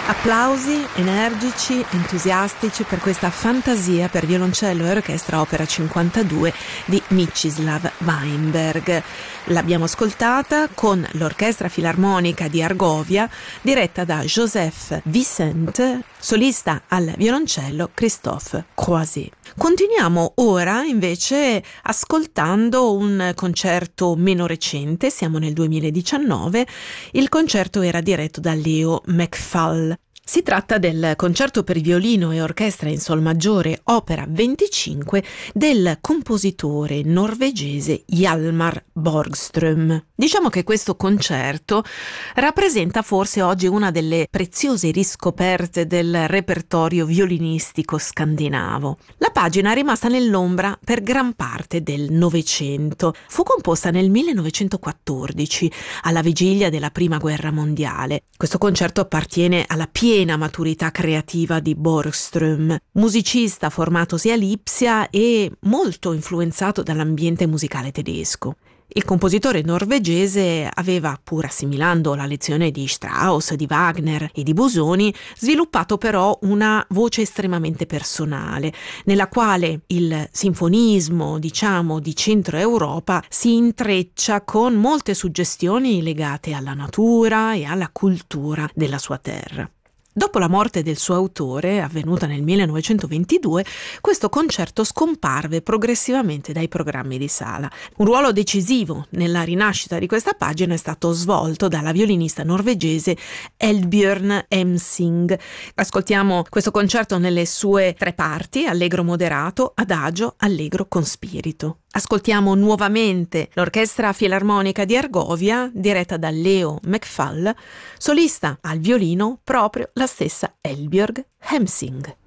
Applausi energici, entusiastici per questa fantasia per violoncello e orchestra opera 52 di Mstislav Weinberg. L'abbiamo ascoltata con l'Orchestra Filarmonica di Argovia, diretta da Joseph Vicente, solista al violoncello Christophe Croiset. Continuiamo ora invece ascoltando un concerto meno recente, siamo nel 2019, il concerto era diretto da Leo McFall. Si tratta del concerto per violino e orchestra in sol maggiore opera 25 del compositore norvegese Hjalmar Borgström. Diciamo che questo concerto rappresenta forse oggi una delle preziose riscoperte del repertorio violinistico scandinavo. La pagina è rimasta nell'ombra per gran parte del Novecento. Fu composta nel 1914, alla vigilia della Prima Guerra Mondiale. Questo concerto appartiene alla piena maturità creativa di Borgström, musicista formatosi a Lipsia e molto influenzato dall'ambiente musicale tedesco. Il compositore norvegese aveva, pur assimilando la lezione di Strauss, di Wagner e di Busoni, sviluppato però una voce estremamente personale, nella quale il sinfonismo, diciamo, di Centro Europa si intreccia con molte suggestioni legate alla natura e alla cultura della sua terra. Dopo la morte del suo autore, avvenuta nel 1922, questo concerto scomparve progressivamente dai programmi di sala. Un ruolo decisivo nella rinascita di questa pagina è stato svolto dalla violinista norvegese Eldbjørn Hemsing. Ascoltiamo questo concerto nelle sue 3 parti: allegro moderato, adagio, allegro con spirito. Ascoltiamo nuovamente l'Orchestra Filarmonica di Argovia, diretta da Leo McFall, solista al violino proprio la stessa Eldbjørn Hemsing.